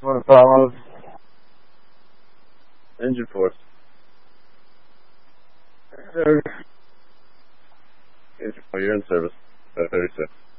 What the problem? Engine force. Engine force, you're in service. 36.